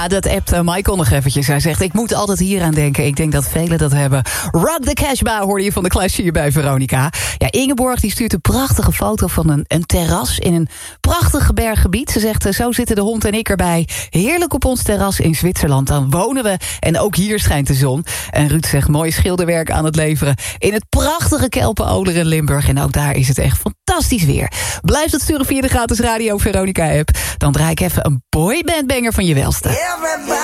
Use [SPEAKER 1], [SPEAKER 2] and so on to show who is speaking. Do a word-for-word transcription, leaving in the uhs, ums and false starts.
[SPEAKER 1] Ja, dat appt uh, Michael nog eventjes. Hij zegt, ik moet altijd hier aan denken. Ik denk dat velen dat hebben. Rock the Casbah hoorde je van de Clash hier bij Veronica. Ja, Ingeborg die stuurt een prachtige foto van een, een terras in een prachtig berggebied. Ze zegt, uh, zo zitten de hond en ik erbij. Heerlijk op ons terras in Zwitserland. Dan wonen we en ook hier schijnt de zon. En Ruud zegt, mooi schilderwerk aan het leveren in het prachtige Kelpen-Oler in Limburg. En ook daar is het echt fantastisch weer. Blijf het sturen via de gratis Radio Veronica app. Dan draai ik even een boybandbanger van je welste.